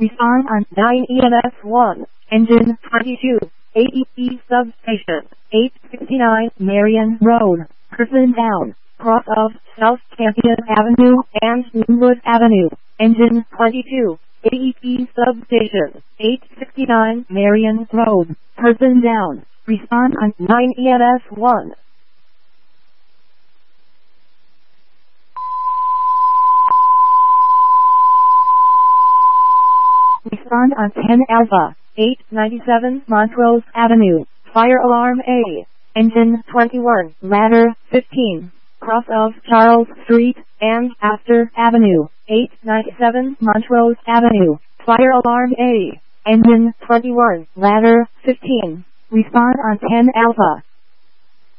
Respond on 9 EMS 1, engine 22, AEP substation, 869 Marion Road, person down, cross of South Champion Avenue and Linwood Avenue, engine 22, AEP substation, 869 Marion Road, person down, respond on 9 EMS 1. Respond on 10 Alpha, 897 Montrose Avenue, fire alarm A, engine 21, ladder 15, cross of Charles Street and Astor Avenue, 897 Montrose Avenue, fire alarm A, engine 21, ladder 15, respond on 10 Alpha.